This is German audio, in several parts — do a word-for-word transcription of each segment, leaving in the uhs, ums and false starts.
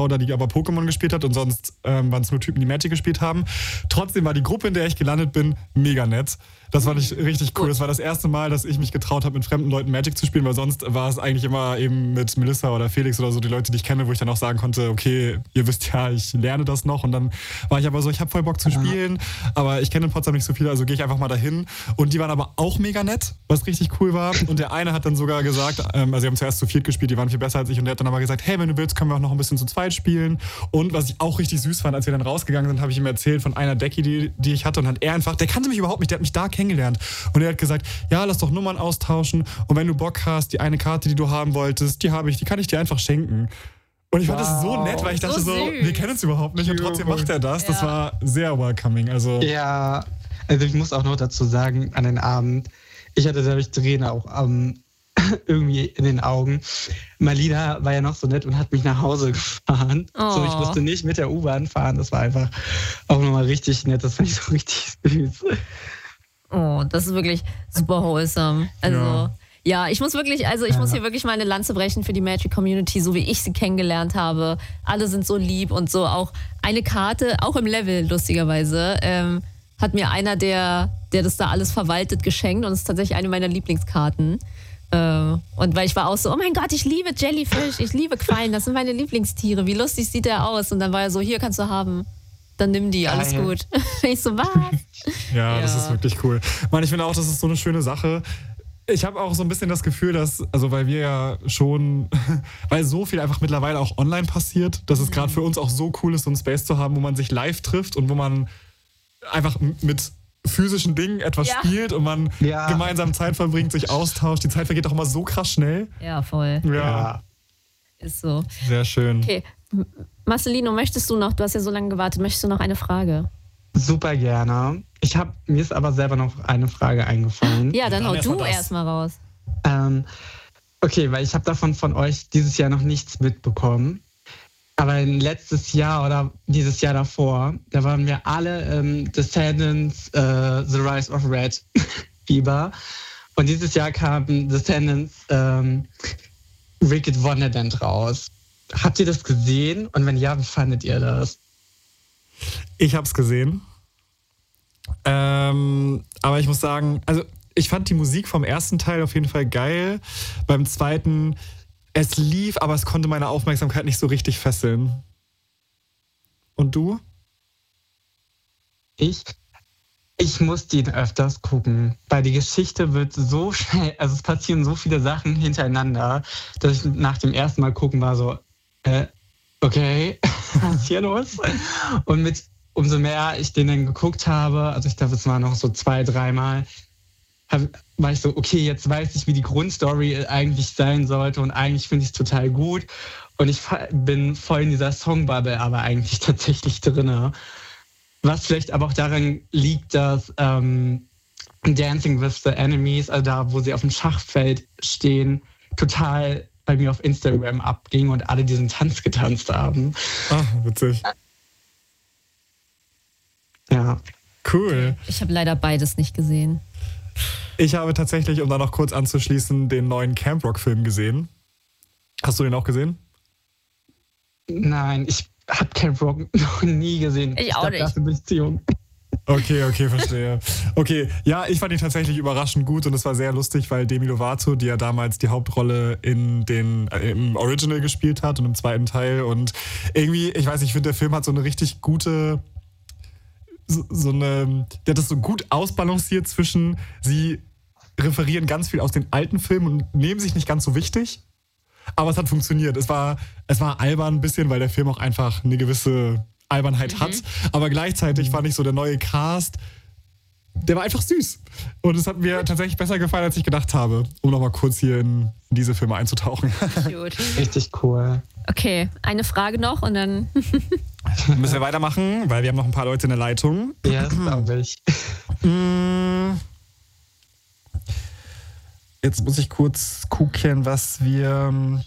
Frau da, die aber Pokémon gespielt hat und sonst ähm, waren es nur Typen, die Magic gespielt haben. Trotzdem war die Gruppe, in der ich gelandet bin, mega nett. Das fand ich richtig cool. Das war das erste Mal, dass ich mich getraut habe, mit fremden Leuten Magic zu spielen, weil sonst war es eigentlich immer eben mit Melissa oder Felix oder so die Leute, die ich kenne, wo ich dann auch sagen konnte, okay, ihr wisst ja, ich lerne das noch. Und dann war ich aber so, ich habe voll Bock zu spielen, aber ich kenne in Potsdam nicht so viele, also gehe ich einfach mal dahin. Und die waren aber auch mega nett, was richtig cool war. Und der eine hat dann sogar gesagt, ähm, also sie haben zuerst zu viert gespielt, die waren viel besser als ich. Und der hat dann aber gesagt, hey, wenn du willst, können wir auch noch ein bisschen zu zweit spielen. Und was ich auch richtig süß fand, als wir dann rausgegangen sind, habe ich ihm erzählt von einer Decke, die, die ich hatte. Und hat er einfach, der kannte mich überhaupt nicht, der hat mich da kennengelernt. Und er hat gesagt, ja, lass doch Nummern austauschen. Und wenn du Bock hast, die eine Karte, die du haben wolltest, die habe ich, die kann ich dir einfach schenken. Und ich fand wow. das so nett, weil ich dachte so, so wir kennen uns überhaupt nicht. Und trotzdem macht er das. Ja. Das war sehr welcoming. Also ja, also ich muss auch noch dazu sagen, an den Abend, ich hatte dadurch Tränen auch ähm, irgendwie in den Augen. Malina war ja noch so nett und hat mich nach Hause gefahren. Oh. So, ich musste nicht mit der U-Bahn fahren. Das war einfach auch nochmal richtig nett. Das fand ich so richtig süß. Oh, das ist wirklich super wholesome. Also, ja, ja ich muss wirklich, also ich ja. muss hier wirklich mal eine Lanze brechen für die Magic-Community, so wie ich sie kennengelernt habe. Alle sind so lieb und so. Auch eine Karte, auch im Level, lustigerweise, ähm, hat mir einer, der, der das da alles verwaltet, geschenkt. Und es ist tatsächlich eine meiner Lieblingskarten. Ähm, und weil ich war auch so, oh mein Gott, ich liebe Jellyfish, ich liebe Quallen, das sind meine Lieblingstiere. Wie lustig sieht der aus? Und dann war er so, hier kannst du haben. Dann nimm die, alles Geil. Gut. Ich so, was? Ja, ja, das ist wirklich cool. Mann, ich finde auch, das ist so eine schöne Sache. Ich habe auch so ein bisschen das Gefühl, dass, also weil wir ja schon, weil so viel einfach mittlerweile auch online passiert, dass es gerade für uns auch so cool ist, so einen Space zu haben, wo man sich live trifft und wo man einfach mit physischen Dingen etwas ja. spielt und man ja. gemeinsam Zeit verbringt, sich austauscht. Die Zeit vergeht auch immer so krass schnell. Ja, voll. Ja. ja. Ist so. Sehr schön. Okay. Marcelino, möchtest du noch, du hast ja so lange gewartet, möchtest du noch eine Frage? Super gerne. Ich habe mir ist aber selber noch eine Frage eingefallen. Ja, dann, dann hau du erstmal raus. Ähm, okay, weil ich habe davon von euch dieses Jahr noch nichts mitbekommen. Aber letztes Jahr oder dieses Jahr davor, da waren wir alle ähm, Descendants, äh, The Rise of Red Fieber. Und dieses Jahr kam Descendants ähm, Wicked Wonderland raus. Habt ihr das gesehen? Und wenn ja, wie fandet ihr das? Ich hab's gesehen. Ähm, aber ich muss sagen, also ich fand die Musik vom ersten Teil auf jeden Fall geil. Beim zweiten, es lief, aber es konnte meine Aufmerksamkeit nicht so richtig fesseln. Und du? Ich? Ich muss den öfters gucken, weil die Geschichte wird so schnell, also es passieren so viele Sachen hintereinander, dass ich nach dem ersten Mal gucken war so, äh, okay, was ist hier los? Und mit umso mehr ich den dann geguckt habe, also ich glaube, es war noch so zwei, dreimal, war ich so, okay, jetzt weiß ich, wie die Grundstory eigentlich sein sollte und eigentlich finde ich es total gut. Und ich bin voll in dieser Songbubble aber eigentlich tatsächlich drin. Was vielleicht aber auch daran liegt, dass ähm, Dancing with the Enemies, also da, wo sie auf dem Schachfeld stehen, total bei mir auf Instagram abging und alle diesen Tanz getanzt haben. Ach, witzig. Ja. Cool. Ich habe leider beides nicht gesehen. Ich habe tatsächlich, um da noch kurz anzuschließen, den neuen Camp Rock-Film gesehen. Hast du den auch gesehen? Nein, ich habe Camp Rock noch nie gesehen. Ich, ich auch nicht. Beziehung. Okay, okay, verstehe. Okay, ja, ich fand ihn tatsächlich überraschend gut und es war sehr lustig, weil Demi Lovato, die ja damals die Hauptrolle in den, äh, im Original gespielt hat und im zweiten Teil und irgendwie, ich weiß nicht, ich finde, der Film hat so eine richtig gute, so, so eine, der hat das so gut ausbalanciert zwischen, sie referieren ganz viel aus den alten Filmen und nehmen sich nicht ganz so wichtig, aber es hat funktioniert. Es war, es war albern ein bisschen, weil der Film auch einfach eine gewisse Albernheit mhm. hat, aber gleichzeitig fand ich so der neue Cast, der war einfach süß und es hat mir tatsächlich besser gefallen, als ich gedacht habe, um nochmal kurz hier in diese Filme einzutauchen. Gut. Richtig cool. Okay, eine Frage noch und dann müssen wir weitermachen, weil wir haben noch ein paar Leute in der Leitung. Ja, das glaube ich. Jetzt muss ich kurz gucken, was wir...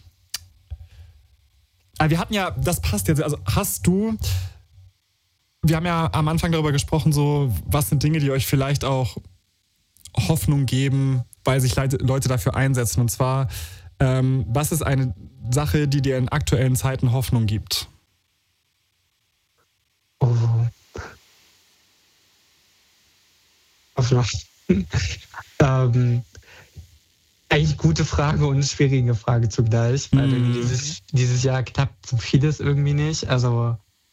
Wir hatten ja, das passt jetzt, also hast du, wir haben ja am Anfang darüber gesprochen, so, was sind Dinge, die euch vielleicht auch Hoffnung geben, weil sich Leute dafür einsetzen. Und zwar, ähm, was ist eine Sache, die dir in aktuellen Zeiten Hoffnung gibt? ähm, eigentlich gute Frage und schwierige Frage zugleich, weil Mhm. dieses, dieses Jahr klappt so vieles irgendwie nicht. Also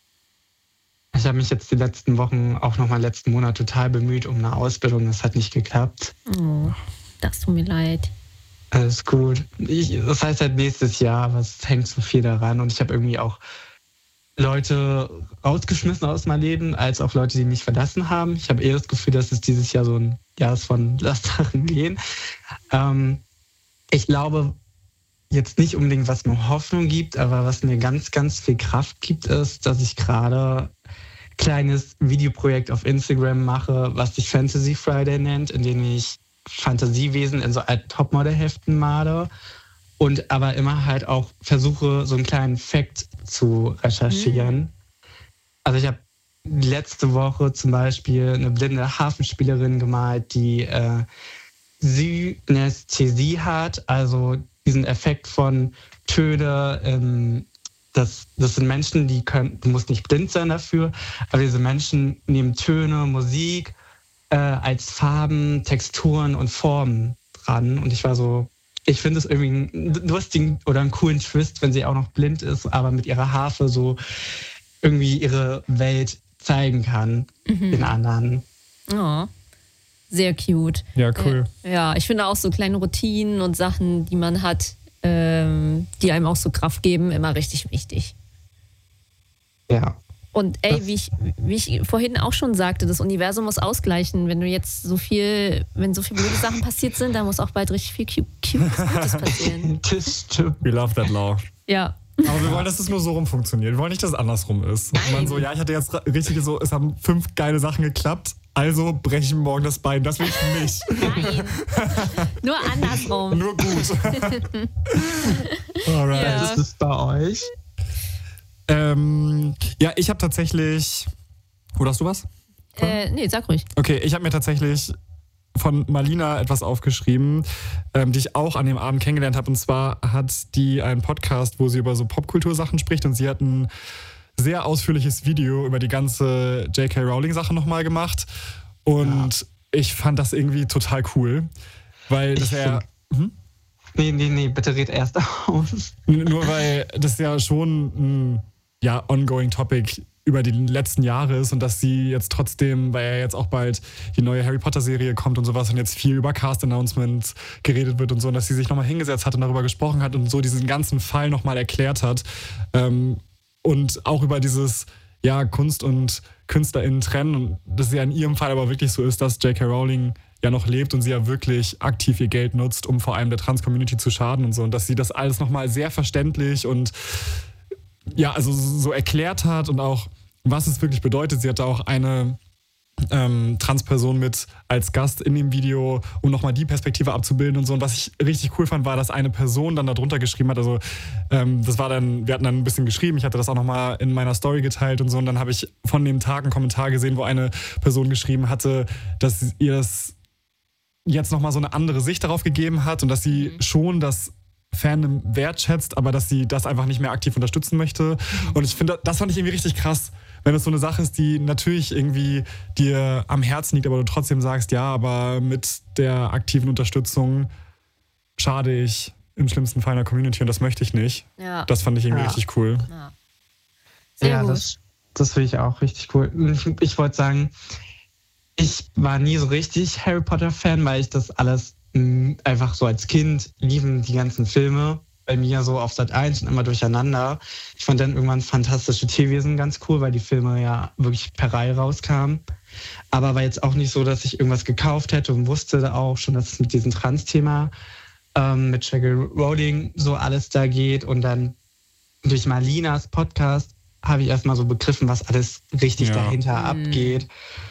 ich habe mich jetzt die letzten Wochen, auch nochmal letzten Monat total bemüht um eine Ausbildung. Das hat nicht geklappt. Oh, das tut mir leid. Alles gut. Ich, das heißt halt nächstes Jahr, aber es hängt so viel daran. Und ich habe irgendwie auch Leute rausgeschmissen aus meinem Leben, als auch Leute, die mich verlassen haben. Ich habe eher das Gefühl, dass es dieses Jahr so ein Jahr ist von Lass Sachen gehen. Ähm, ich glaube jetzt nicht unbedingt, was mir Hoffnung gibt, aber was mir ganz, ganz viel Kraft gibt, ist, dass ich gerade ein kleines Videoprojekt auf Instagram mache, was sich Fantasy Friday nennt, in dem ich Fantasiewesen in so alten Topmodel-Heften male und aber immer halt auch versuche, so einen kleinen Fact zu recherchieren. Mhm. Also ich habe letzte Woche zum Beispiel eine blinde Harfenspielerin gemalt, die äh, Synästhesie hat, also diesen Effekt von Töne. Ähm, das, das sind Menschen, die können, du musst nicht blind sein dafür, aber diese Menschen nehmen Töne, Musik äh, als Farben, Texturen und Formen dran. Und ich war so, ich finde es irgendwie einen lustigen oder einen coolen Twist, wenn sie auch noch blind ist, aber mit ihrer Harfe so irgendwie ihre Welt zeigen kann mhm. den anderen. Oh, sehr cute. Ja, cool. Äh, ja, ich finde auch so kleine Routinen und Sachen, die man hat, ähm, die einem auch so Kraft geben, immer richtig wichtig. Ja. Und ey, wie ich, wie ich vorhin auch schon sagte, das Universum muss ausgleichen. Wenn du jetzt so viel, wenn so viele blöde Sachen passiert sind, dann muss auch bald richtig viel Cutes passieren. Das stimmt. We love that law. Ja. Aber wir wollen, dass es nur so rum funktioniert. Wir wollen nicht, dass es andersrum ist. Und man so, ja, ich hatte jetzt richtig so, es haben fünf geile Sachen geklappt, also breche ich mir morgen das Bein. Das will ich nicht. Nein. Nur andersrum. Nur gut. Alright. Ja. Was ist bei euch? Ähm, ja, ich habe tatsächlich... Oder hast du was? Äh, nee, sag ruhig. Okay, ich habe mir tatsächlich von Malina etwas aufgeschrieben, ähm, die ich auch an dem Abend kennengelernt habe. Und zwar hat die einen Podcast, wo sie über so Popkultursachen spricht. Und sie hat ein sehr ausführliches Video über die ganze J K Rowling-Sache nochmal gemacht. Und ja. ich fand das irgendwie total cool. Weil das ja... Hm? Nee, nee, nee, bitte red erst aus. Nur weil das ja schon ein ja, ongoing Topic über die letzten Jahre ist und dass sie jetzt trotzdem, weil ja jetzt auch bald die neue Harry Potter Serie kommt und sowas und jetzt viel über Cast-Announcements geredet wird und so, und dass sie sich nochmal hingesetzt hat und darüber gesprochen hat und so diesen ganzen Fall nochmal erklärt hat. Ähm, und auch über dieses, ja, Kunst- und KünstlerInnen trennen, und dass es ja in ihrem Fall aber wirklich so ist, dass J K Rowling ja noch lebt und sie ja wirklich aktiv ihr Geld nutzt, um vor allem der Trans-Community zu schaden und so, und dass sie das alles nochmal sehr verständlich und ja, also so erklärt hat und auch, was es wirklich bedeutet. Sie hatte auch eine ähm, Transperson mit als Gast in dem Video, um nochmal die Perspektive abzubilden und so. Und was ich richtig cool fand, war, dass eine Person dann darunter geschrieben hat, also ähm, das war dann, wir hatten dann ein bisschen geschrieben, ich hatte das auch nochmal in meiner Story geteilt und so, und dann habe ich von dem Tag einen Kommentar gesehen, wo eine Person geschrieben hatte, dass ihr das jetzt nochmal so eine andere Sicht darauf gegeben hat und dass sie schon das Fandom wertschätzt, aber dass sie das einfach nicht mehr aktiv unterstützen möchte. Und ich finde, das fand ich irgendwie richtig krass, wenn es so eine Sache ist, die natürlich irgendwie dir am Herzen liegt, aber du trotzdem sagst, ja, aber mit der aktiven Unterstützung schade ich im schlimmsten Fall einer Community und das möchte ich nicht. Ja. Das fand ich irgendwie Ja. richtig cool. Ja, Sehr ja gut. das, das finde ich auch richtig cool. Ich, ich wollte sagen, ich war nie so richtig Harry Potter-Fan, weil ich das alles mh, einfach so als Kind liefen die ganzen Filme bei mir so auf Sat eins und immer durcheinander. Ich fand dann irgendwann Fantastische Tierwesen ganz cool, weil die Filme ja wirklich per Reihe rauskamen. Aber war jetzt auch nicht so, dass ich irgendwas gekauft hätte und wusste auch schon, dass es mit diesem Trans-Thema ähm, mit J K Rowling so alles da geht. Und dann durch Malinas Podcast habe ich erstmal so begriffen, was alles richtig Ja. dahinter Mhm. abgeht.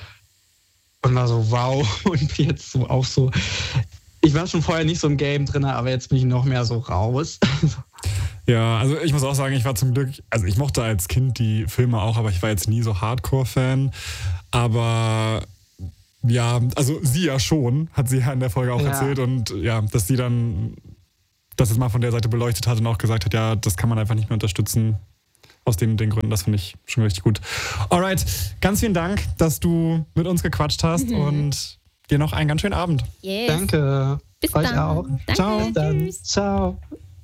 Und war so, wow. Und jetzt so auch so. Ich war schon vorher nicht so im Game drin, aber jetzt bin ich noch mehr so raus. Ja, also ich muss auch sagen, ich war zum Glück, also ich mochte als Kind die Filme auch, aber ich war jetzt nie so Hardcore-Fan. Aber ja, also sie ja schon, hat sie ja in der Folge auch Ja. erzählt, und ja, dass sie dann das jetzt mal von der Seite beleuchtet hat und auch gesagt hat, ja, das kann man einfach nicht mehr unterstützen. Aus den, den Gründen, das finde ich schon richtig gut. Alright, ganz vielen Dank, dass du mit uns gequatscht hast, Mhm. und dir noch einen ganz schönen Abend. Yes. Danke. Bis Euch dann. auch. Danke. Ciao. Bis dann. Tschüss. Ciao.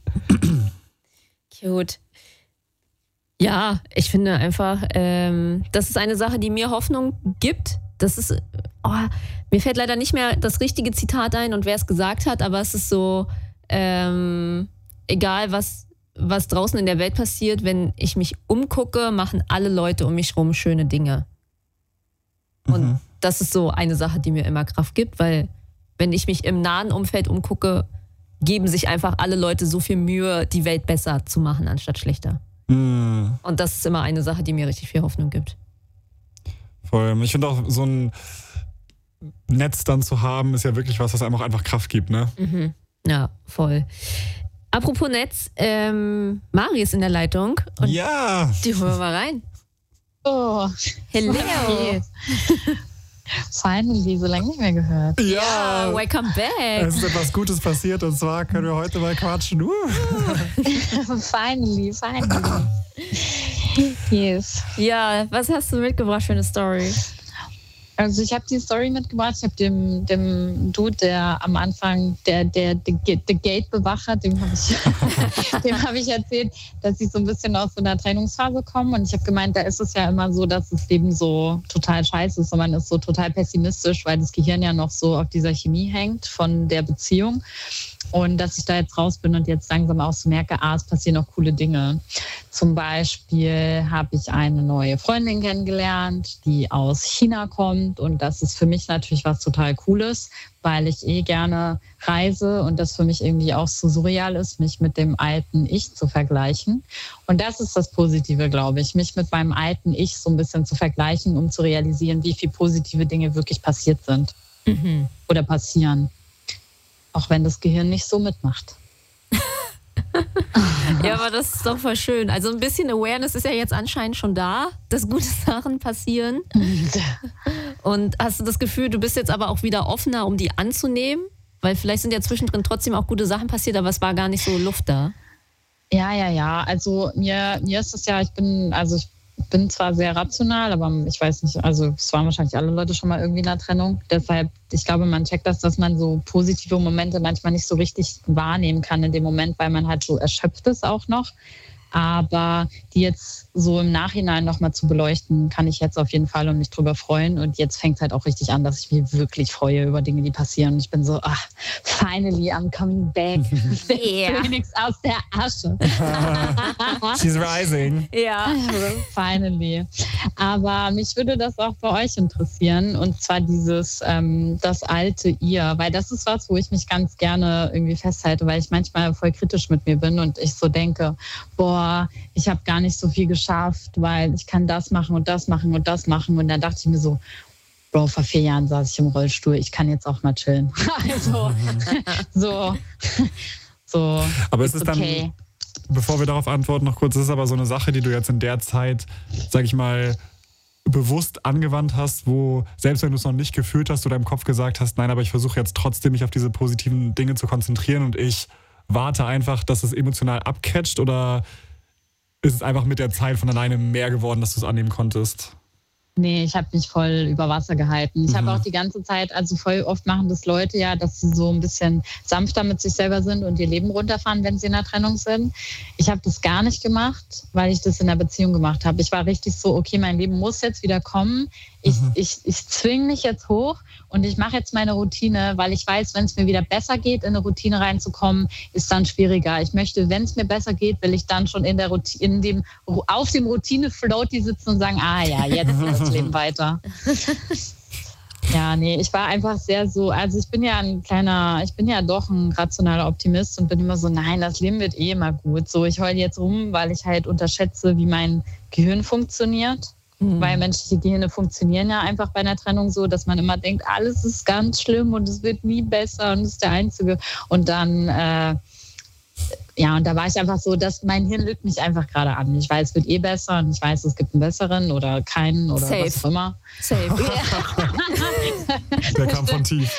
Cute. Ja, ich finde einfach, ähm, das ist eine Sache, die mir Hoffnung gibt. Das ist, oh, mir fällt leider nicht mehr das richtige Zitat ein und wer es gesagt hat, aber es ist so, ähm, egal was, was draußen in der Welt passiert, wenn ich mich umgucke, machen alle Leute um mich rum schöne Dinge. Und Mhm. das ist so eine Sache, die mir immer Kraft gibt, weil wenn ich mich im nahen Umfeld umgucke, geben sich einfach alle Leute so viel Mühe, die Welt besser zu machen, anstatt schlechter. Mhm. Und das ist immer eine Sache, die mir richtig viel Hoffnung gibt. Voll. Ich finde auch, so ein Netz dann zu haben, ist ja wirklich was, was einem auch einfach Kraft gibt, ne? Mhm. Ja, voll. Apropos Netz, ähm, Mari ist in der Leitung und Ja! die holen wir mal rein. Oh, Hello. okay. Finally, so lange nicht mehr gehört. Ja, welcome back. Es ist etwas Gutes passiert und zwar können wir heute mal quatschen. Uh. Finally, finally. Yes. Ja, was hast du mitgebracht für eine Story? Also ich habe die Story mitgebracht. Ich habe dem, dem Dude, der am Anfang, der, der, der, der Gate-Bewacher, dem habe ich, dem hab ich erzählt, dass ich so ein bisschen aus so einer Trennungsphase komme. Und ich habe gemeint, da ist es ja immer so, dass das Leben so total scheiße ist und man ist so total pessimistisch, weil das Gehirn ja noch so auf dieser Chemie hängt von der Beziehung. Und dass ich da jetzt raus bin und jetzt langsam auch so merke, ah, es passieren auch coole Dinge. Zum Beispiel habe ich eine neue Freundin kennengelernt, die aus China kommt. Und das ist für mich natürlich was total Cooles, weil ich eh gerne reise und das für mich irgendwie auch so surreal ist, mich mit dem alten Ich zu vergleichen. Und das ist das Positive, glaube ich, mich mit meinem alten Ich so ein bisschen zu vergleichen, um zu realisieren, wie viele positive Dinge wirklich passiert sind Mhm. oder passieren. Auch wenn das Gehirn nicht so mitmacht. Ja, aber das ist doch voll schön. Also ein bisschen Awareness ist ja jetzt anscheinend schon da, dass gute Sachen passieren. Und hast du das Gefühl, du bist jetzt aber auch wieder offener, um die anzunehmen? Weil vielleicht sind ja zwischendrin trotzdem auch gute Sachen passiert, aber es war gar nicht so Luft da. Ja, ja, ja. Also mir, mir ist es ja, ich bin, also ich bin zwar sehr rational, aber ich weiß nicht, also es waren wahrscheinlich alle Leute schon mal irgendwie in einer Trennung. Deshalb, ich glaube, man checkt das, dass man so positive Momente manchmal nicht so richtig wahrnehmen kann in dem Moment, weil man halt so erschöpft ist auch noch. Aber die jetzt so im Nachhinein nochmal zu beleuchten, kann ich jetzt auf jeden Fall und mich drüber freuen. Und jetzt fängt es halt auch richtig an, dass ich mich wirklich freue über Dinge, die passieren. Und ich bin so, ach, finally, I'm coming back. Yeah. Phoenix aus der Asche. She's rising. Ja. Finally. Aber mich würde das auch bei euch interessieren. Und zwar dieses, ähm, das alte Ihr. Weil das ist was, wo ich mich ganz gerne irgendwie festhalte, weil ich manchmal voll kritisch mit mir bin und ich so denke, boah, ich habe gar nicht so viel geschafft, weil ich kann das machen und das machen und das machen. Und dann dachte ich mir so, Bro, vor vier Jahren saß ich im Rollstuhl, ich kann jetzt auch mal chillen. Also, so, so. Aber ist es dann, okay. bevor wir darauf antworten, noch kurz, ist es aber so eine Sache, die du jetzt in der Zeit, sag ich mal, bewusst angewandt hast, wo, selbst wenn du es noch nicht gefühlt hast, du deinem Kopf gesagt hast, nein, aber ich versuche jetzt trotzdem, mich auf diese positiven Dinge zu konzentrieren und ich warte einfach, dass es emotional abcatcht, oder ist es einfach mit der Zeit von alleine mehr geworden, dass du es annehmen konntest? Nee, ich habe mich voll über Wasser gehalten. Ich Mhm. habe auch die ganze Zeit, also voll oft machen das Leute ja, dass sie so ein bisschen sanfter mit sich selber sind und ihr Leben runterfahren, wenn sie in einer Trennung sind. Ich habe das gar nicht gemacht, weil ich das in der Beziehung gemacht habe. Ich war richtig so, okay, mein Leben muss jetzt wieder kommen. Ich, Mhm. ich, ich zwinge mich jetzt hoch und ich mache jetzt meine Routine, weil ich weiß, wenn es mir wieder besser geht, in eine Routine reinzukommen, ist dann schwieriger. Ich möchte, wenn es mir besser geht, will ich dann schon in der Routine, in dem, auf dem Routine-Floaty sitzen und sagen, ah ja, jetzt geht das Leben weiter. Ja, nee, ich war einfach sehr so, also ich bin ja ein kleiner, ich bin ja doch ein rationaler Optimist und bin immer so, nein, das Leben wird eh immer gut. So, ich heule jetzt rum, weil ich halt unterschätze, wie mein Gehirn funktioniert. Mhm. Weil menschliche Gehirne funktionieren ja einfach bei einer Trennung so, dass man immer denkt, alles ist ganz schlimm und es wird nie besser und es ist der Einzige. Und dann, äh, ja, und da war ich einfach so, dass mein Hirn lügt mich einfach gerade an. Ich weiß, es wird eh besser und ich weiß, es gibt einen besseren oder keinen oder Safe. was auch immer. Safe. Der kam von tief.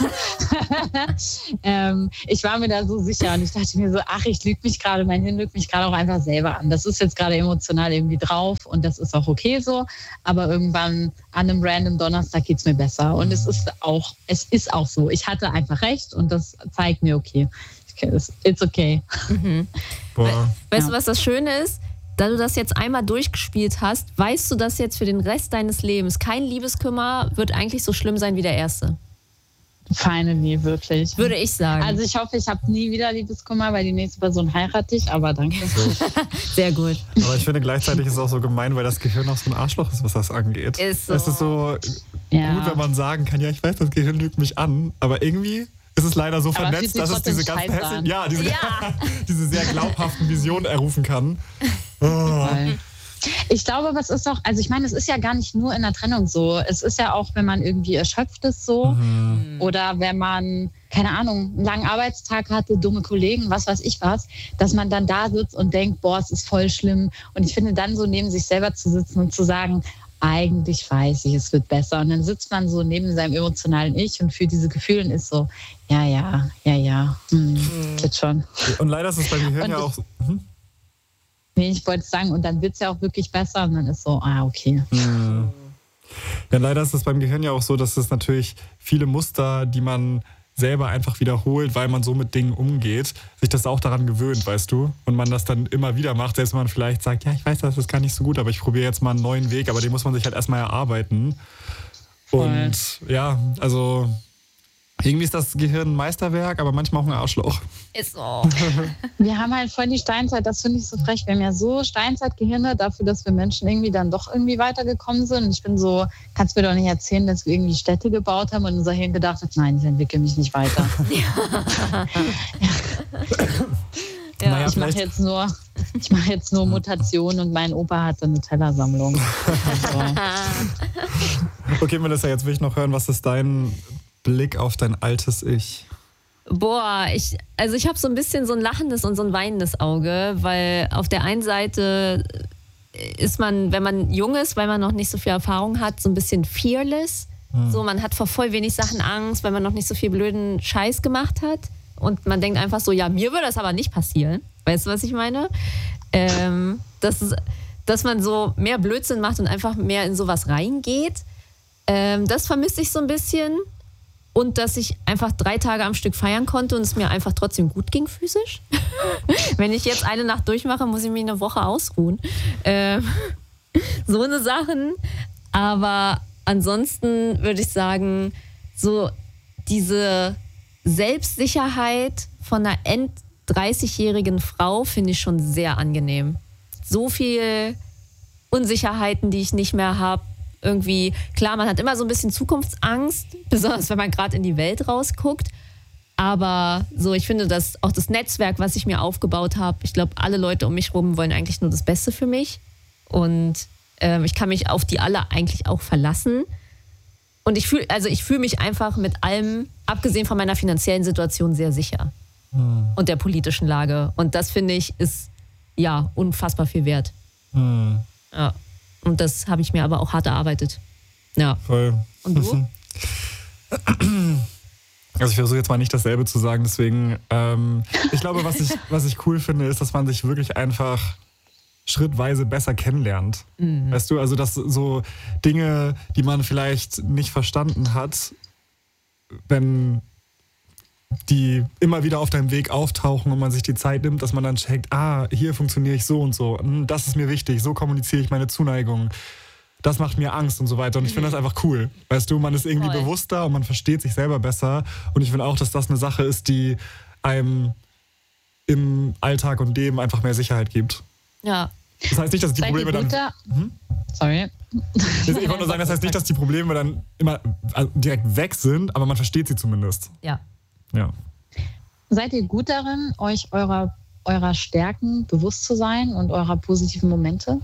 ähm, ich war mir da so sicher und ich dachte mir so, ach, ich lüge mich gerade, mein Hirn lügt mich gerade auch einfach selber an. Das ist jetzt gerade emotional irgendwie drauf und das ist auch okay so, aber irgendwann an einem random Donnerstag geht es mir besser und es ist auch, es ist auch so. Ich hatte einfach recht und das zeigt mir, okay, it's okay. Mhm. Boah. Weißt Ja. du, was das Schöne ist? Da du das jetzt einmal durchgespielt hast, weißt du, dass jetzt für den Rest deines Lebens kein Liebeskummer wird eigentlich so schlimm sein wie der erste. Finally, wirklich. Würde ich sagen. Also ich hoffe, ich habe nie wieder Liebeskummer, weil die nächste Person heiratet dich, aber danke. Sehr gut. Aber ich finde gleichzeitig ist es auch so gemein, weil das Gehirn auch so ein Arschloch ist, was das angeht. Ist so. Es ist so Ja. gut, wenn man sagen kann, ja, ich weiß, das Gehirn lügt mich an, aber irgendwie ist es leider so Aber vernetzt, fühlt sich dass es diese trotzdem ganzen scheiße hässlichen, an. ja, diese, Ja. diese sehr glaubhaften Visionen errufen kann. Oh. Ich glaube, was ist auch, also ich meine, es ist ja gar nicht nur in der Trennung so. Es ist ja auch, wenn man irgendwie erschöpft ist so Mhm. oder wenn man, keine Ahnung, einen langen Arbeitstag hatte, dumme Kollegen, was weiß ich was, dass man dann da sitzt und denkt, boah, es ist voll schlimm. Und ich finde, dann so neben sich selber zu sitzen und zu sagen, eigentlich weiß ich, es wird besser. Und dann sitzt man so neben seinem emotionalen Ich und fühlt diese Gefühle und ist so, ja, ja, ja, ja, hm, geht schon. Und leider ist es beim Gehirn Und ja ich- auch. Hm? Nee, ich wollte sagen, und dann wird es ja auch wirklich besser und dann ist so, ah, okay. Hm. Ja, leider ist es beim Gehirn ja auch so, dass es natürlich viele Muster, die man selber einfach wiederholt, weil man so mit Dingen umgeht, sich das auch daran gewöhnt, weißt du? Und man das dann immer wieder macht, selbst wenn man vielleicht sagt, ja, ich weiß, das ist gar nicht so gut, aber ich probiere jetzt mal einen neuen Weg, aber den muss man sich halt erstmal erarbeiten. Und ja, also irgendwie ist das Gehirn ein Meisterwerk, aber manchmal auch ein Arschloch. Ist so. Wir haben halt voll die Steinzeit, das finde ich so frech. Wir haben ja so Steinzeitgehirne dafür, dass wir Menschen irgendwie dann doch irgendwie weitergekommen sind. Und ich bin so, kannst mir doch nicht erzählen, dass wir irgendwie Städte gebaut haben und unser Hirn gedacht hat, nein, ich entwickle mich nicht weiter. Ja. Naja, Ich mache vielleicht- jetzt nur, ich mache jetzt nur Mutationen und mein Opa hatte eine Tellersammlung. Also, Okay, Melissa, jetzt will ich noch hören, was ist dein Blick auf dein altes Ich? Boah, ich, also ich habe so ein bisschen so ein lachendes und so ein weinendes Auge, weil auf der einen Seite ist man, wenn man jung ist, weil man noch nicht so viel Erfahrung hat, so ein bisschen fearless. So, man hat vor voll wenig Sachen Angst, weil man noch nicht so viel blöden Scheiß gemacht hat. Und man denkt einfach so, ja, mir würde das aber nicht passieren. Weißt du, was ich meine? Ähm, das ist, dass man so mehr Blödsinn macht und einfach mehr in sowas reingeht. Ähm, das vermisse ich so ein bisschen. Und dass ich einfach drei Tage am Stück feiern konnte und es mir einfach trotzdem gut ging physisch. Wenn ich jetzt eine Nacht durchmache, muss ich mich eine Woche ausruhen. Ähm, so eine Sachen. Aber ansonsten würde ich sagen, so diese Selbstsicherheit von einer end dreißigjährigen Frau finde ich schon sehr angenehm. So viel Unsicherheiten, die ich nicht mehr habe. Irgendwie, klar, man hat immer so ein bisschen Zukunftsangst, besonders wenn man gerade in die Welt rausguckt. Aber so, ich finde, dass auch das Netzwerk, was ich mir aufgebaut habe, ich glaube, alle Leute um mich herum wollen eigentlich nur das Beste für mich. Und ähm, ich kann mich auf die alle eigentlich auch verlassen. Und ich fühle, also ich fühle mich einfach mit allem, abgesehen von meiner finanziellen Situation, sehr sicher. Hm. Und der politischen Lage. Und das, finde ich, ist ja unfassbar viel wert. Hm. Ja. Und das habe ich mir aber auch hart erarbeitet. Ja. Voll. Und du? Also ich versuche jetzt mal nicht dasselbe zu sagen, deswegen, ähm, ich glaube, was ich, was ich cool finde, ist, dass man sich wirklich einfach schrittweise besser kennenlernt. Mhm. Weißt du, also dass so Dinge, die man vielleicht nicht verstanden hat, wenn die immer wieder auf deinem Weg auftauchen und man sich die Zeit nimmt, dass man dann checkt, ah, hier funktioniere ich so und so, hm, das ist mir wichtig, so kommuniziere ich meine Zuneigung, das macht mir Angst und so weiter. Und ich finde das einfach cool. Weißt du, man ist irgendwie Voll. bewusster und man versteht sich selber besser. Und ich finde auch, dass das eine Sache ist, die einem im Alltag und Leben einfach mehr Sicherheit gibt. Ja. Das heißt nicht, dass die seid ihr Probleme dann... guter? Mhm. Sorry. Ich wollte nur sagen, das heißt nicht, dass die Probleme dann immer also direkt weg sind, aber man versteht sie zumindest. Ja. Ja. Seid ihr gut darin, euch eurer, eurer Stärken bewusst zu sein und eurer positiven Momente?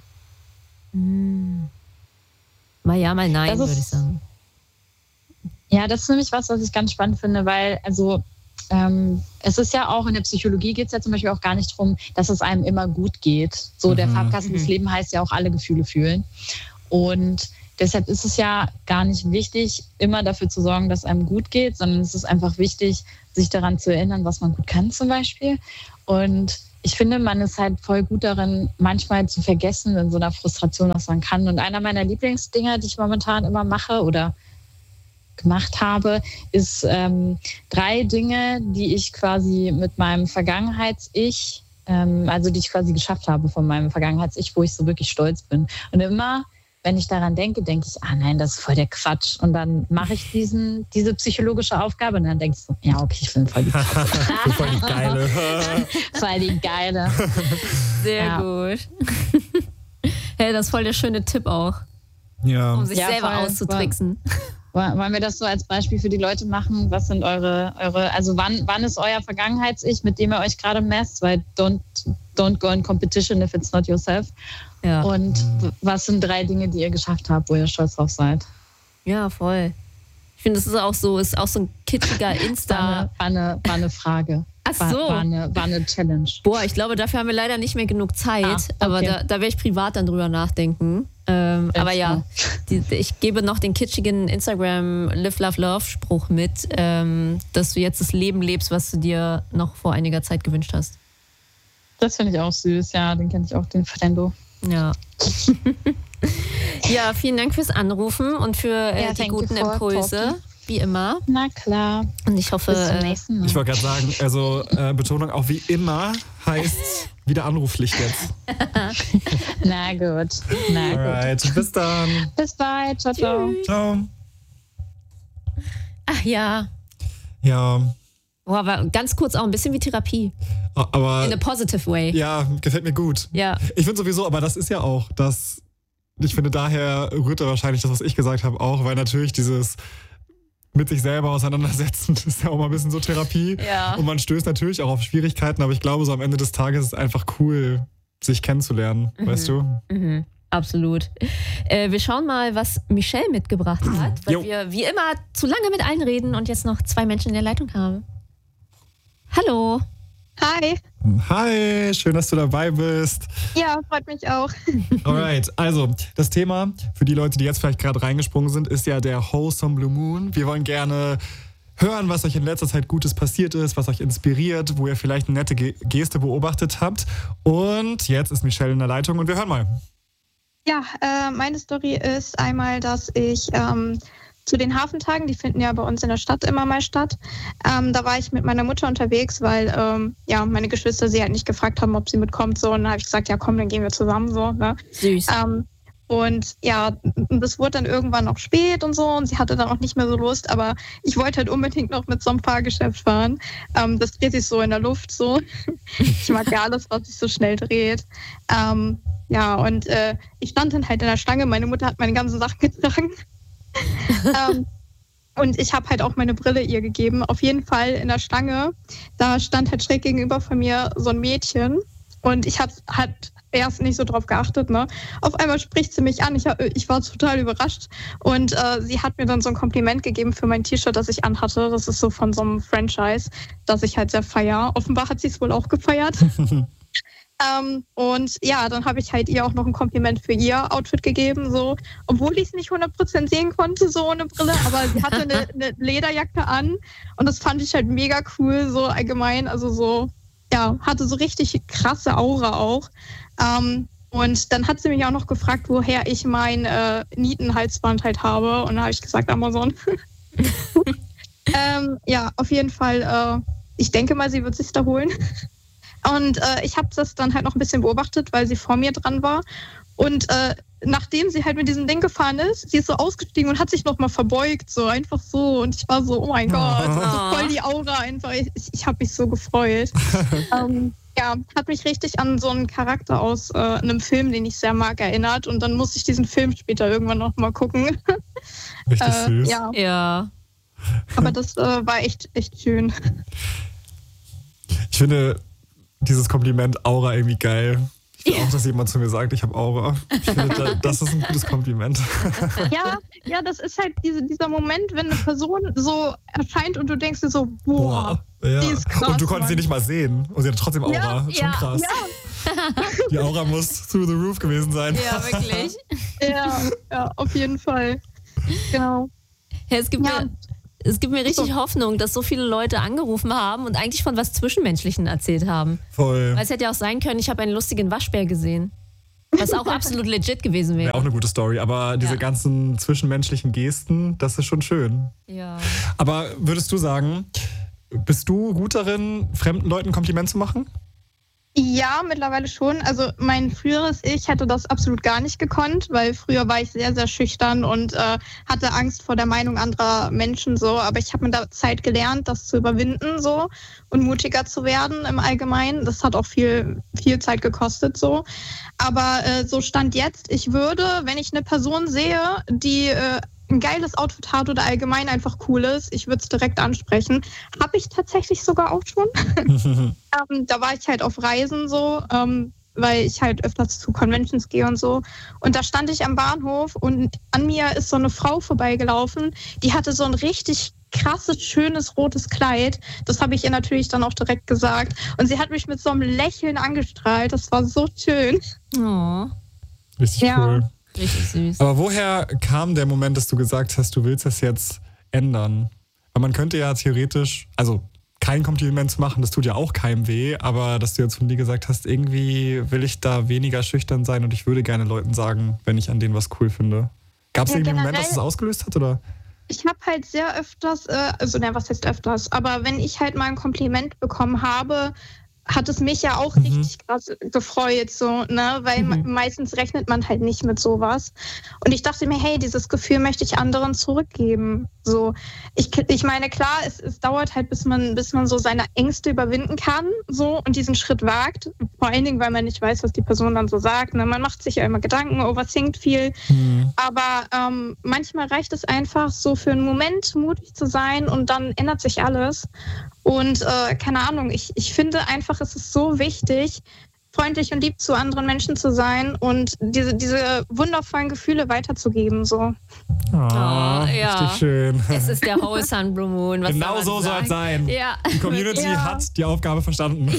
Mal ja, mal nein, Das würde ist- ich sagen. Ja, das ist nämlich was, was ich ganz spannend finde, weil also ähm, es ist ja auch in der Psychologie geht es ja zum Beispiel auch gar nicht darum, dass es einem immer gut geht. So der Mhm. Farbkasten des Mhm. Lebens heißt ja auch alle Gefühle fühlen. Und deshalb ist es ja gar nicht wichtig, immer dafür zu sorgen, dass einem gut geht, sondern es ist einfach wichtig, sich daran zu erinnern, was man gut kann zum Beispiel. Und ich finde, man ist halt voll gut darin, manchmal zu vergessen in so einer Frustration, was man kann. Und einer meiner Lieblingsdinger, die ich momentan immer mache oder gemacht habe, ist ähm, drei Dinge, die ich quasi mit meinem Vergangenheits-Ich, ähm, also die ich quasi geschafft habe von meinem Vergangenheits-Ich, wo ich so wirklich stolz bin. Und immer, wenn ich daran denke, denke ich, ah nein, das ist voll der Quatsch. Und dann mache ich diesen, diese psychologische Aufgabe und dann denke ich so, ja okay, ich bin voll die Quatsch. Voll die Geile. Voll die Geile. Sehr Ja. gut. Hey, das ist voll der schöne Tipp auch, Ja. um sich Ja, selber voll. auszutricksen. Wollen wir das so als Beispiel für die Leute machen? Was sind eure, eure also wann, wann ist euer Vergangenheits-Ich, mit dem ihr euch gerade messt? Weil don't, don't go in competition if it's not yourself. Ja, Und was sind drei Dinge, die ihr geschafft habt, wo ihr stolz drauf seid? ja, voll. Ich finde, das ist auch so, ist auch so ein kitschiger War Insta. eine, war eine, war eine Frage. Ach War, so. war, eine, war eine Challenge. Boah, ich glaube, dafür haben wir leider nicht mehr genug Zeit. Ah, okay. Aber da, da werde ich privat dann drüber nachdenken. Ähm, Ja, aber ja, klar. die, ich gebe noch den kitschigen Instagram Live, Love, Love Spruch mit, ähm, dass du jetzt das Leben lebst, was du dir noch vor einiger Zeit gewünscht hast. Das finde ich auch süß, ja, den kenne ich auch, den Fernando. Ja. Ja, vielen Dank fürs Anrufen und für äh, Ja, die thank you guten for Impulse, talking. wie immer. Na klar. Und ich hoffe, Bis zum äh, nächsten Mal. Ich wollte gerade sagen, also äh, Betonung auch wie immer heißt wieder Anrufpflicht jetzt. Na gut. Na gut. Alright, bis dann. Bis bald. Ciao, ciao. Ciao. ach ja, Ja, boah, aber ganz kurz auch ein bisschen wie Therapie. aber In a positive way. ja, gefällt mir gut. Ja. Ich finde sowieso, aber das ist ja auch das, ich finde daher rührt da wahrscheinlich das, was ich gesagt habe, auch, weil natürlich dieses mit sich selber auseinandersetzen, das ist ja auch mal ein bisschen so Therapie. Ja. Und man stößt natürlich auch auf Schwierigkeiten, aber ich glaube, so am Ende des Tages ist es einfach cool, sich kennenzulernen, weißt du? Mhm, absolut. Äh, wir schauen mal, was Michelle mitgebracht hat, weil Jo. wir wie immer zu lange mit allen reden und jetzt noch zwei Menschen in der Leitung haben. Hallo. Hi. Hi, schön, dass du dabei bist. Ja, freut mich auch. Alright, also das Thema für die Leute, die jetzt vielleicht gerade reingesprungen sind, ist ja der Wholesome Blue Moon. Wir wollen gerne hören, was euch in letzter Zeit Gutes passiert ist, was euch inspiriert, wo ihr vielleicht eine nette Ge- Geste beobachtet habt. Und jetzt ist Michelle in der Leitung und wir hören mal. Ja, äh, meine Story ist einmal, dass ich ähm, zu den Hafentagen, die finden ja bei uns in der Stadt immer mal statt, ähm, da war ich mit meiner Mutter unterwegs, weil ähm, ja meine Geschwister sie halt nicht gefragt haben, ob sie mitkommt. So, und dann habe ich gesagt, ja komm, dann gehen wir zusammen. So, ne? Süß. Ähm, und ja, das wurde dann irgendwann noch spät und so und sie hatte dann auch nicht mehr so Lust, aber ich wollte halt unbedingt noch mit so einem Fahrgeschäft fahren. Ähm, das dreht sich so in der Luft so. Ich mag ja alles, was sich so schnell dreht. Ähm, ja, und äh, ich stand dann halt in der Schlange, meine Mutter hat meine ganzen Sachen getragen. ähm, und ich habe halt auch meine Brille ihr gegeben. Auf jeden Fall in der Schlange, da stand halt schräg gegenüber von mir so ein Mädchen und ich habe halt erst nicht so drauf geachtet. Ne? Auf einmal spricht sie mich an, ich, hab, ich war total überrascht und äh, sie hat mir dann so ein Kompliment gegeben für mein T-Shirt, das ich anhatte. Das ist so von so einem Franchise, das ich halt sehr feiere. Offenbar hat sie es wohl auch gefeiert. Ähm, und ja, dann habe ich halt ihr auch noch ein Kompliment für ihr Outfit gegeben, so, obwohl ich es nicht hundert Prozent sehen konnte, so ohne Brille, aber sie hatte eine, eine Lederjacke an und das fand ich halt mega cool, so allgemein, also so, ja, hatte so richtig krasse Aura auch. Ähm, und dann hat sie mich auch noch gefragt, woher ich mein äh, Nietenhalsband halt habe und da habe ich gesagt, Amazon. ähm, ja, auf jeden Fall, äh, ich denke mal, sie wird sich da holen. Und äh, ich habe das dann halt noch ein bisschen beobachtet, weil sie vor mir dran war. Und äh, nachdem sie halt mit diesem Ding gefahren ist, sie ist so ausgestiegen und hat sich nochmal verbeugt, so einfach so. Und ich war so, oh mein Gott, also voll die Aura einfach. Ich, ich habe mich so gefreut. ähm, ja, hat mich richtig an so einen Charakter aus äh, einem Film, den ich sehr mag, erinnert. Und dann musste ich diesen Film später irgendwann nochmal gucken. Richtig äh, süß. ja, Ja. aber das äh, war echt, echt schön. Ich finde dieses Kompliment Aura irgendwie geil. Ich will Ja. auch, dass jemand zu mir sagt, ich habe Aura. Ich finde, da- das ist ein gutes Kompliment. Ja, ja, das ist halt diese, dieser Moment, wenn eine Person so erscheint und du denkst dir so, boah, Ja. die ist krass, Und du konntest sie Mann. nicht mal sehen. Und sie hat trotzdem Aura. Ja, Schon ja, krass. ja. Die Aura muss through the roof gewesen sein. Ja, wirklich. Ja, ja, auf jeden Fall. Genau. Ja, es gibt Ja. mir, es gibt mir richtig Hoffnung, dass so viele Leute angerufen haben und eigentlich von was Zwischenmenschlichen erzählt haben. Voll. Weil es hätte ja auch sein können, ich habe einen lustigen Waschbär gesehen. Was auch absolut legit gewesen Wäre wäre. auch eine gute Story, aber diese Ja. ganzen zwischenmenschlichen Gesten, das ist schon schön. Ja. Aber würdest du sagen, bist du gut darin, fremden Leuten Kompliment zu machen? Ja, mittlerweile schon. Also mein früheres Ich hätte das absolut gar nicht gekonnt, weil früher war ich sehr, sehr schüchtern und äh, hatte Angst vor der Meinung anderer Menschen so. Aber ich habe mit der Zeit gelernt, das zu überwinden so und mutiger zu werden im Allgemeinen. Das hat auch viel, viel Zeit gekostet so. Aber äh, so Stand jetzt, ich würde, wenn ich eine Person sehe, die äh, ein geiles Outfit hat oder allgemein einfach cool ist, ich würde es direkt ansprechen. Habe ich tatsächlich sogar auch schon. ähm, da war ich halt auf Reisen so, ähm, weil ich halt öfters zu Conventions gehe und so. Und da stand ich am Bahnhof und an mir ist so eine Frau vorbeigelaufen, die hatte so ein richtig krasses, schönes rotes Kleid. Das habe ich ihr natürlich dann auch direkt gesagt. Und sie hat mich mit so einem Lächeln angestrahlt. Das war so schön. Oh, Richtig Ja. cool. richtig süß. Aber woher kam der Moment, dass du gesagt hast, du willst das jetzt ändern? Weil man könnte ja theoretisch, also kein Kompliment zu machen, das tut ja auch keinem weh, aber dass du jetzt von dir gesagt hast, irgendwie will ich da weniger schüchtern sein und ich würde gerne Leuten sagen, wenn ich an denen was cool finde. Gab es Ja, irgendwie einen Moment, generell- dass es ausgelöst hat, oder? Ich habe halt sehr öfters, äh, also ne, was heißt öfters, aber wenn ich halt mal ein Kompliment bekommen habe, hat es mich ja auch Mhm. richtig krass gefreut, so, ne, weil Mhm. me- meistens rechnet man halt nicht mit sowas. Und ich dachte mir, hey, dieses Gefühl möchte ich anderen zurückgeben. So, ich, ich meine, klar, es, es dauert halt, bis man, bis man so seine Ängste überwinden kann, so, und diesen Schritt wagt. Vor allen Dingen, weil man nicht weiß, was die Person dann so sagt. Ne? Man macht sich ja immer Gedanken, overthinkt viel. Mhm. Aber ähm, manchmal reicht es einfach, so für einen Moment mutig zu sein und dann ändert sich alles. Und äh, keine Ahnung, ich, ich finde einfach, es ist so wichtig, freundlich und lieb zu anderen Menschen zu sein und diese, diese wundervollen Gefühle weiterzugeben. So. Oh, ja. Richtig schön. Es ist der Wholesome Blue Moon. Was Genau soll man so soll sagen? es sein. Ja. Die Community Ja. hat die Aufgabe verstanden.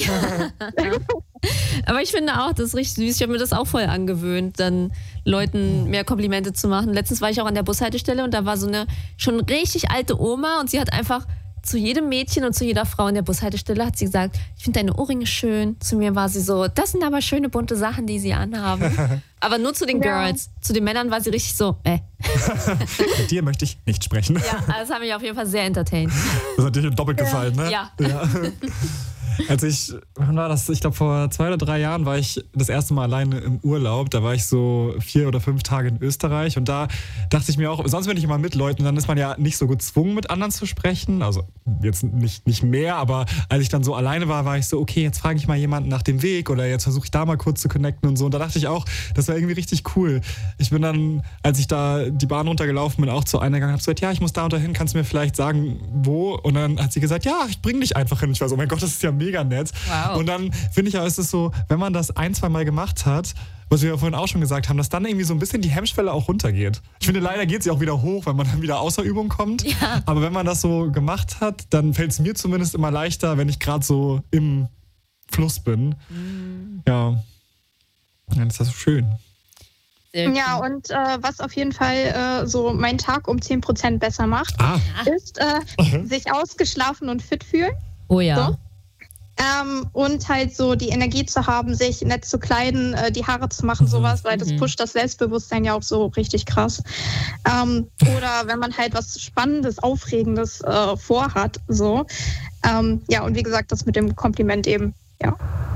Aber ich finde auch, das ist richtig süß. Ich habe mir das auch voll angewöhnt, dann Leuten mehr Komplimente zu machen. Letztens war ich auch an der Bushaltestelle und da war so eine schon richtig alte Oma und sie hat einfach zu jedem Mädchen und zu jeder Frau in der Bushaltestelle hat sie gesagt, ich finde deine Ohrringe schön. Zu mir war sie so, das sind aber schöne bunte Sachen, die sie anhaben. Aber nur zu den Ja. Girls. Zu den Männern war sie richtig so, äh. Mit dir möchte ich nicht sprechen. Ja, das hat mich auf jeden Fall sehr entertained. Das hat dir doppelt gefallen, ne? Ja. ja. Als ich, wann war das? Ich glaube, vor zwei oder drei Jahren war ich das erste Mal alleine im Urlaub. Da war ich so vier oder fünf Tage in Österreich und da dachte ich mir auch, sonst bin ich immer mit Leuten, dann ist man ja nicht so gezwungen, mit anderen zu sprechen. Also jetzt nicht, nicht mehr, aber als ich dann so alleine war, war ich so, okay, jetzt frage ich mal jemanden nach dem Weg oder jetzt versuche ich da mal kurz zu connecten und so. Und da dachte ich auch, das war irgendwie richtig cool. Ich bin dann, als ich da die Bahn runtergelaufen bin, auch zu einer gegangen und habe gesagt, ja, ich muss da und dahin, kannst du mir vielleicht sagen, wo? Und dann hat sie gesagt, ja, ich bring dich einfach hin. Ich war so, oh mein Gott, das ist ja mega nett. Wow. Und dann finde ich ja, ist es so, wenn man das ein, zwei Mal gemacht hat, was wir ja vorhin auch schon gesagt haben, dass dann irgendwie so ein bisschen die Hemmschwelle auch runtergeht. Ich finde, leider geht sie auch wieder hoch, wenn man dann wieder außer Übung kommt. Ja. Aber wenn man das so gemacht hat, dann fällt es mir zumindest immer leichter, wenn ich gerade so im Fluss bin. Mhm. Ja. Ja, das ist so schön. Sehr Ja, cool. und äh, was auf jeden Fall äh, so meinen Tag um zehn Prozent besser macht, Ah, ist äh, sich ausgeschlafen und fit fühlen. Oh ja. So. Ähm, und halt so die Energie zu haben, sich nett zu kleiden, äh, die Haare zu machen, Mhm. sowas, weil das Mhm. pusht das Selbstbewusstsein ja auch so richtig krass. Ähm, oder wenn man halt was Spannendes, Aufregendes äh, vorhat, so. Ähm, ja, und wie gesagt, das mit dem Kompliment eben, ja.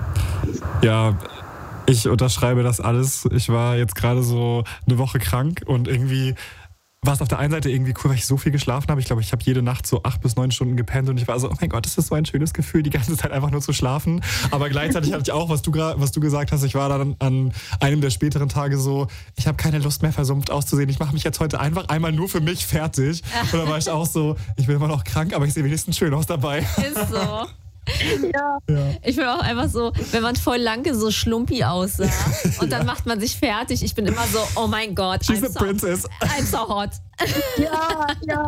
ja, ich unterschreibe das alles. Ich war jetzt gerade so eine Woche krank und irgendwie war es auf der einen Seite irgendwie cool, weil ich so viel geschlafen habe. Ich glaube, ich habe jede Nacht so acht bis neun Stunden gepennt und ich war so, oh mein Gott, das ist so ein schönes Gefühl, die ganze Zeit einfach nur zu schlafen. Aber gleichzeitig hatte ich auch, was du, gra- was du gesagt hast, ich war dann an einem der späteren Tage so, ich habe keine Lust mehr versumpft auszusehen. Ich mache mich jetzt heute einfach einmal nur für mich fertig. Und dann war ich auch so, ich bin immer noch krank, aber ich sehe wenigstens schön aus dabei. Ist so. Ja, Ja. Ich bin auch einfach so, wenn man voll lange so schlumpi aussah und dann macht man sich fertig. Ich bin immer so, oh mein Gott, She's I'm a so, princess. I'm so hot. ja, ja.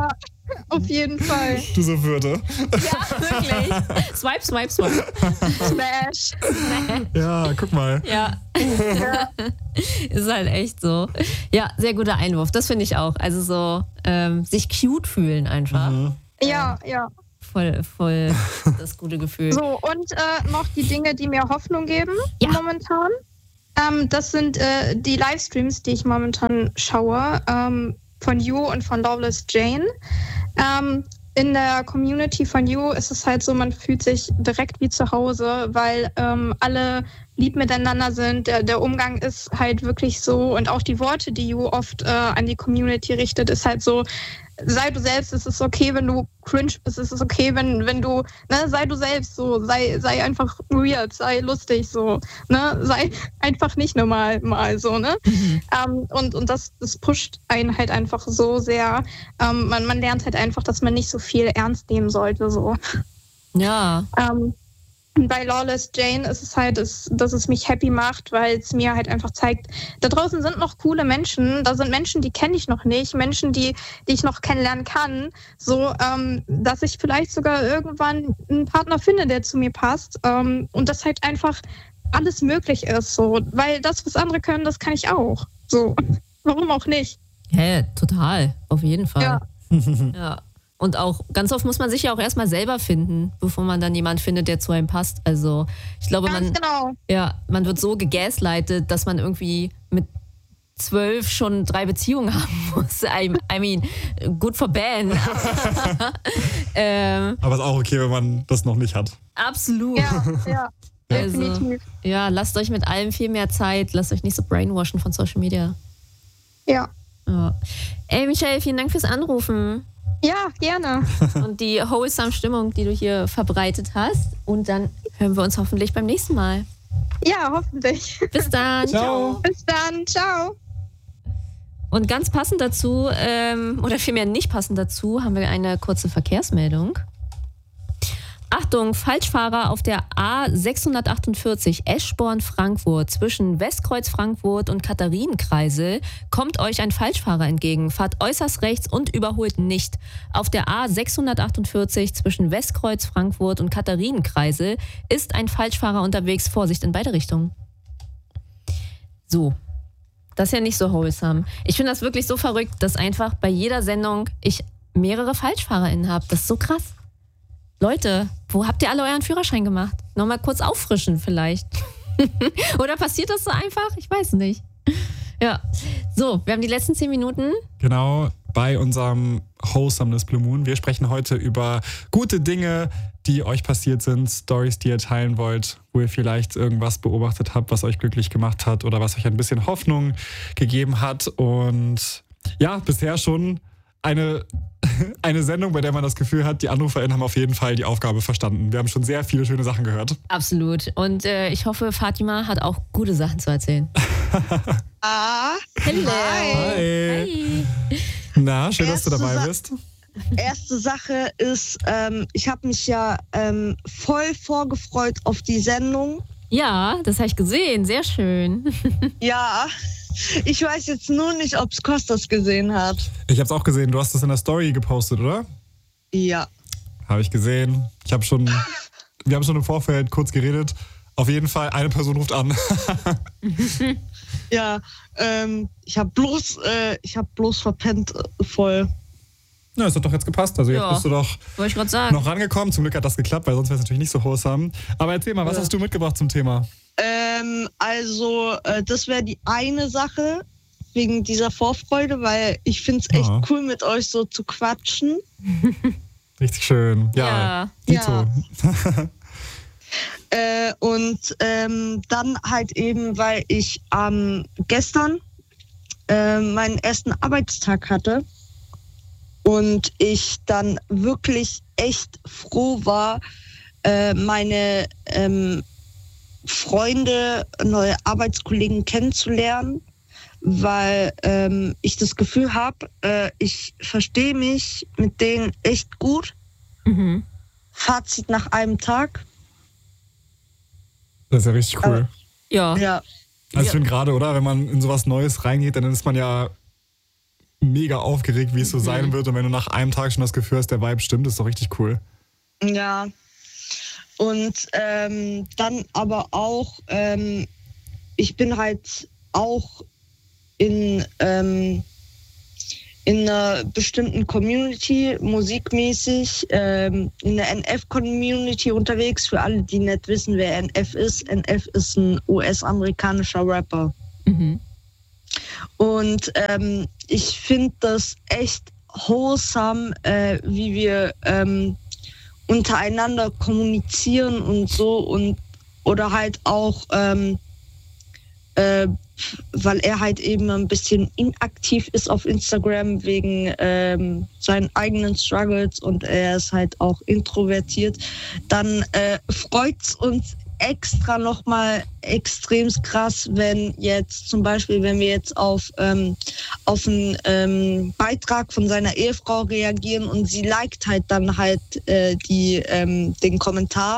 Auf jeden Fall. Du so würde. Ja, wirklich. Swipe, swipe, swipe. Smash. Ja, guck mal. Ja. Ist halt echt so. Ja, sehr guter Einwurf. Das finde ich auch. Also so ähm, sich cute fühlen einfach. Mhm. Ja, ja. Voll, voll das gute Gefühl. So, und äh, noch die Dinge, die mir Hoffnung geben Ja. momentan. Ähm, das sind äh, die Livestreams, die ich momentan schaue, ähm, von You und von Lawless Jane. Ähm, in der Community von You ist es halt so, man fühlt sich direkt wie zu Hause, weil ähm, alle lieb miteinander sind. Der, der Umgang ist halt wirklich so und auch die Worte, die You oft äh, an die Community richtet, ist halt so, sei du selbst, es ist okay, wenn du cringe bist, es ist okay, wenn, wenn du, ne, sei du selbst so, sei, sei einfach weird, sei lustig so, ne, sei einfach nicht normal mal so, ne. Mhm. Ähm, und und das, das pusht einen halt einfach so sehr. Ähm, man, man lernt halt einfach, dass man nicht so viel ernst nehmen sollte, so. Ja. Ähm, bei Lawless Jane ist es halt, dass, dass es mich happy macht, weil es mir halt einfach zeigt, da draußen sind noch coole Menschen, da sind Menschen, die kenne ich noch nicht, Menschen, die, die ich noch kennenlernen kann, so, ähm, dass ich vielleicht sogar irgendwann einen Partner finde, der zu mir passt, ähm, und das halt einfach alles möglich ist, so, weil das, was andere können, das kann ich auch, so, warum auch nicht? Hä, total. Auf jeden Fall. Ja. Ja. Und auch ganz oft muss man sich ja auch erstmal selber finden, bevor man dann jemanden findet, der zu einem passt. Also ich glaube, Ganz man, genau. ja, man wird so gegaslightet, dass man irgendwie mit zwölf schon drei Beziehungen haben muss. I, I mean, good for Ben. ähm, Aber ist auch okay, wenn man das noch nicht hat. absolut. Ja, ja, Also, definitiv. ja, lasst euch mit allem viel mehr Zeit. Lasst euch nicht so brainwashen von Social Media. Ja. Ja. Ey, Michelle, vielen Dank fürs Anrufen. Ja, gerne. Und die wholesome Stimmung, die du hier verbreitet hast. Und dann hören wir uns hoffentlich beim nächsten Mal. Ja, hoffentlich. Bis dann. Ciao. Bis dann. Ciao. Und ganz passend dazu, ähm, oder vielmehr nicht passend dazu, haben wir eine kurze Verkehrsmeldung. Achtung, Falschfahrer auf der A sechshundertachtundvierzig Eschborn-Frankfurt zwischen Westkreuz Frankfurt und Katharinenkreisel kommt euch ein Falschfahrer entgegen. Fahrt äußerst rechts und überholt nicht. Auf der A sechshundertachtundvierzig zwischen Westkreuz Frankfurt und Katharinenkreisel ist ein Falschfahrer unterwegs. Vorsicht in beide Richtungen. So, das ist ja nicht so wholesome. Ich finde das wirklich so verrückt, dass einfach bei jeder Sendung ich mehrere FalschfahrerInnen habe. Das ist so krass. Leute, wo habt ihr alle euren Führerschein gemacht? Nochmal kurz auffrischen vielleicht. Oder passiert das so einfach? Ich weiß nicht. Ja, so, wir haben die letzten zehn Minuten. Genau, bei unserem Wholesomeness Blue Moon. Wir sprechen heute über gute Dinge, die euch passiert sind, Stories, die ihr teilen wollt, wo ihr vielleicht irgendwas beobachtet habt, was euch glücklich gemacht hat oder was euch ein bisschen Hoffnung gegeben hat. Und ja, bisher schon eine, eine Sendung, bei der man das Gefühl hat, die AnruferInnen haben auf jeden Fall die Aufgabe verstanden. Wir haben schon sehr viele schöne Sachen gehört. Absolut. Und äh, ich hoffe, Fatima hat auch gute Sachen zu erzählen. Ah, Hello. Hi. Hi. Na, schön, dass du Erste dabei Sa- bist. erste Sache ist, ähm, ich habe mich ja ähm, voll vorgefreut auf die Sendung. Ja, das habe ich gesehen. Sehr schön. Ja, ich weiß jetzt nur nicht, ob es Kostas gesehen hat. Ich habe es auch gesehen. Du hast es in der Story gepostet, oder? Ja. Habe ich gesehen. Ich habe schon, wir haben schon im Vorfeld kurz geredet. Auf jeden Fall, eine Person ruft an. Ja, ähm, ich habe bloß, äh, ich habe bloß verpennt äh, voll. Na, es hat doch jetzt gepasst. Also jetzt Ja. bist du doch Wollte ich gerade sagen. noch rangekommen. Zum Glück hat das geklappt, weil sonst wäre es natürlich nicht so wholesome. Aber erzähl mal, was Ja. hast du mitgebracht zum Thema? Ähm, also, äh, das wäre die eine Sache wegen dieser Vorfreude, weil ich finde es echt Ja. cool, mit euch so zu quatschen. Richtig schön. Ja, Ja. Dito. Äh, und ähm, dann halt eben, weil ich ähm, gestern äh, meinen ersten Arbeitstag hatte und ich dann wirklich echt froh war, äh, meine ähm, Freunde, neue Arbeitskollegen kennenzulernen, weil ähm, ich das Gefühl habe, äh, ich verstehe mich mit denen echt gut. Mhm. Fazit nach einem Tag. Das ist ja richtig cool. Ja. Ja. Also ich finde gerade, oder, wenn man in sowas Neues reingeht, dann ist man ja mega aufgeregt, wie es so sein wird. Und wenn du nach einem Tag schon das Gefühl hast, der Vibe stimmt, ist doch richtig cool. Ja. Und ähm, dann aber auch, ähm, ich bin halt auch in, ähm, in einer bestimmten Community, musikmäßig, ähm, in der N F-Community unterwegs. Für alle, die nicht wissen, wer N F ist. N F ist ein U S-amerikanischer Rapper. Mhm. Und ähm, ich finde das echt wholesome, äh, wie wir ähm, untereinander kommunizieren und so und oder halt auch, ähm, äh, weil er halt eben ein bisschen inaktiv ist auf Instagram wegen ähm, seinen eigenen Struggles und er ist halt auch introvertiert, dann äh, freut's uns extra nochmal extrem krass, wenn jetzt zum Beispiel, wenn wir jetzt auf, ähm, auf einen ähm, Beitrag von seiner Ehefrau reagieren und sie liked halt dann halt äh, die, ähm, den Kommentar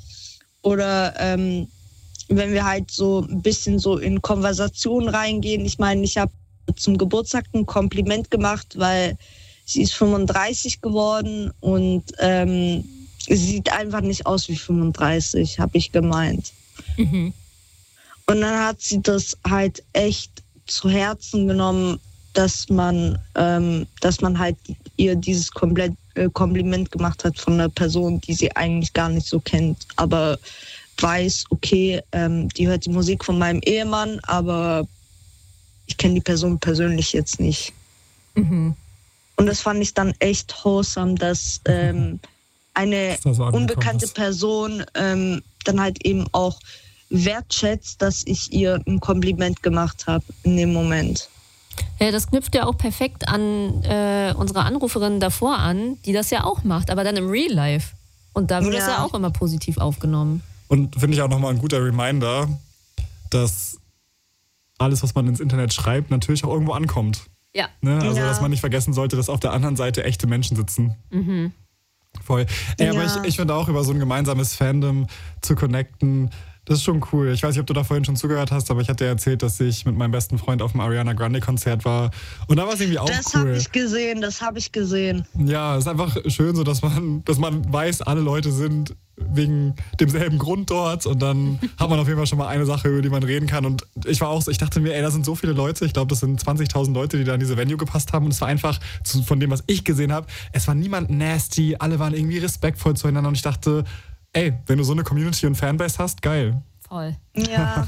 oder ähm, wenn wir halt so ein bisschen so in Konversation reingehen. Ich meine, ich habe zum Geburtstag ein Kompliment gemacht, weil sie ist fünfunddreißig geworden und ähm, sie sieht einfach nicht aus wie fünfunddreißig, habe ich gemeint. Mhm. Und dann hat sie das halt echt zu Herzen genommen, dass man, ähm, dass man halt ihr dieses komplett, äh, Kompliment gemacht hat von einer Person, die sie eigentlich gar nicht so kennt, aber weiß, okay, ähm, die hört die Musik von meinem Ehemann, aber ich kenne die Person persönlich jetzt nicht. Mhm. Und das fand ich dann echt wholesome, dass ähm, eine Dass so unbekannte ist. Person ähm, dann halt eben auch wertschätzt, dass ich ihr ein Kompliment gemacht habe in dem Moment. Ja, das knüpft ja auch perfekt an äh, unsere Anruferin davor an, die das ja auch macht, aber dann im Real Life. Und da wird Ja. das ja auch immer positiv aufgenommen. Und finde ich auch nochmal ein guter Reminder, dass alles, was man ins Internet schreibt, natürlich auch irgendwo ankommt. Ja. Ne? Also, Ja. dass man nicht vergessen sollte, dass auf der anderen Seite echte Menschen sitzen. Mhm. Voll. Ey, aber Ja. ich, ich finde auch, über so ein gemeinsames Fandom zu connecten, das ist schon cool. Ich weiß nicht, ob du da vorhin schon zugehört hast, aber ich hatte ja erzählt, dass ich mit meinem besten Freund auf dem Ariana Grande Konzert war. Und da war es irgendwie auch Das habe cool. ich gesehen, das habe ich gesehen. Ja, es ist einfach schön, so dass man, dass man weiß, alle Leute sind wegen demselben Grund dort und dann hat man auf jeden Fall schon mal eine Sache, über die man reden kann. Und ich war auch so, ich dachte mir, ey, da sind so viele Leute, ich glaube, das sind zwanzigtausend Leute, die da in diese Venue gepasst haben und es war einfach, zu, von dem, was ich gesehen habe, es war niemand nasty, alle waren irgendwie respektvoll zueinander und ich dachte, ey, wenn du so eine Community und Fanbase hast, geil. Voll. Ja,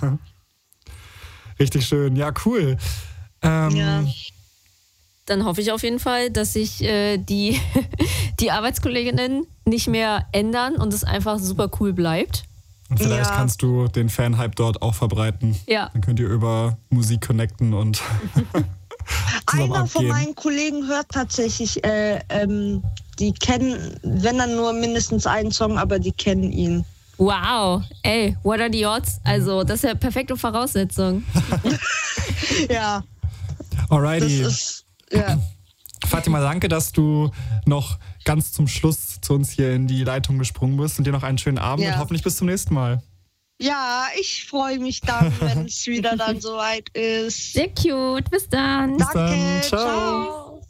Richtig schön, ja, cool. Ähm, ja. Dann hoffe ich auf jeden Fall, dass sich äh, die, die Arbeitskolleginnen nicht mehr ändern und es einfach super cool bleibt. Und vielleicht Ja. kannst du den Fan-Hype dort auch verbreiten. Ja. Dann könnt ihr über Musik connecten und zusammen Einer von abgehen. meinen Kollegen hört tatsächlich, äh, ähm, die kennen, wenn dann nur mindestens einen Song, aber die kennen ihn. Wow, ey, what are the odds? Also, das ist ja perfekte Voraussetzung. Ja, das Alrighty. ist, ja. Fatima, danke, dass du noch ganz zum Schluss zu uns hier in die Leitung gesprungen bist und dir noch einen schönen Abend Ja. und hoffentlich bis zum nächsten Mal. Ja, ich freue mich dann, wenn es wieder dann soweit ist. Sehr cute, bis dann. Danke, dann, ciao. ciao.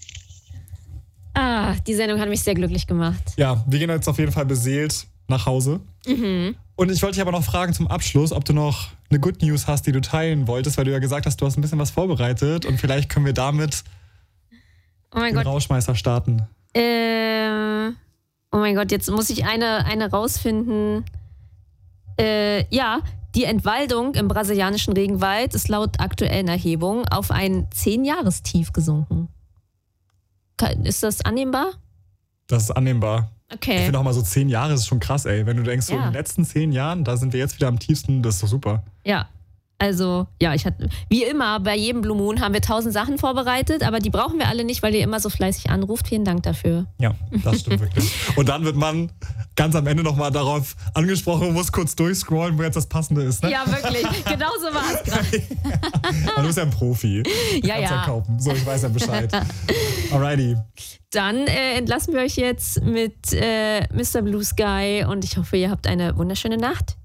Ah, die Sendung hat mich sehr glücklich gemacht. Ja, wir gehen jetzt auf jeden Fall beseelt nach Hause. Mhm. Und ich wollte dich aber noch fragen zum Abschluss, ob du noch eine Good News hast, die du teilen wolltest, weil du ja gesagt hast, du hast ein bisschen was vorbereitet und vielleicht können wir damit Oh mein den Gott. Rauschmeißer starten. Äh, oh mein Gott, jetzt muss ich eine, eine rausfinden. Äh, ja, die Entwaldung im brasilianischen Regenwald ist laut aktuellen Erhebungen auf ein zehn-Jahrestief gesunken. Ka- Ist das annehmbar? Das ist annehmbar. Ich Okay. finde auch mal so zehn Jahre ist schon krass, ey. Wenn du denkst, so Ja. in den letzten zehn Jahren, da sind wir jetzt wieder am tiefsten, das ist doch super. Ja. Also, ja, ich hatte, wie immer, bei jedem Blue Moon haben wir tausend Sachen vorbereitet, aber die brauchen wir alle nicht, weil ihr immer so fleißig anruft. Vielen Dank dafür. Ja, das stimmt wirklich. Und dann wird man ganz am Ende nochmal darauf angesprochen und muss kurz durchscrollen, wo jetzt das Passende ist. Ne? Ja, wirklich. Genau so war es gerade. Aber du bist ja ein Profi. Ja, Kannst ja. kaufen. So, ich weiß ja Bescheid. Alrighty. Dann äh, entlassen wir euch jetzt mit äh, Mister Blue Sky und ich hoffe, ihr habt eine wunderschöne Nacht.